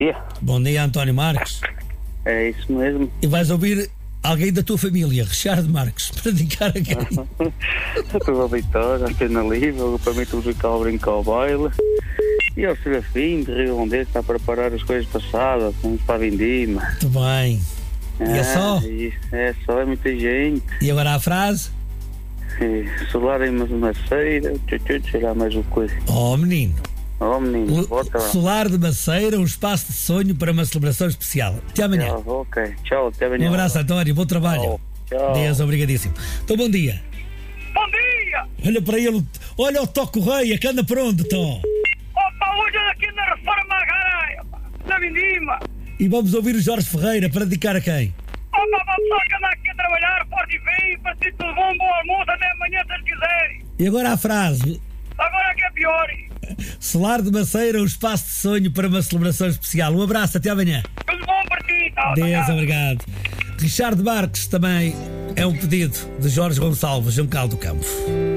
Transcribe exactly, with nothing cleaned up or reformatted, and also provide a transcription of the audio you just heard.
Yeah. Bom dia, António Marques. É isso mesmo. E vais ouvir alguém da tua família, Richard Marques, para dedicar a quem? A tua Vitória, a Antena Livre, o Grupamento Musical Brinca ao Baile. E ao Serafim, de Rio Onde está a preparar as coisas passadas, vamos para a Vindima. Muito bem. E é só? É só, é muita gente. E agora a frase? É, solar em Maceira, será mais o coisa. Oh, menino. Oh, menino, O- bota lá. Solar de Maceira, um espaço de sonho para uma celebração especial. Até amanhã. Tchau, ok. Tchau, até amanhã. Um abraço, António. Bom trabalho. Tchau. Deus, obrigadíssimo. Então, bom dia. Bom dia! Olha para ele. Olha o Tó Correia, que anda para onde, Tó? Opa, hoje aqui na Reforma Agrária, pá, na Vindima. E vamos ouvir o Jorge Ferreira para dedicar a quem? Opa, para o pessoal que anda aqui a trabalhar, forte e bem, para si tudo bom, bom almoço, até amanhã se quiserem. E agora a frase. Agora que é pior. Solar de Maceira, um espaço de sonho para uma celebração especial. Um abraço, até amanhã. Tudo bom para ti, tá? Deus, obrigado. Richard Marques também é um pedido de Jorge Gonçalves, Juncal do Campo.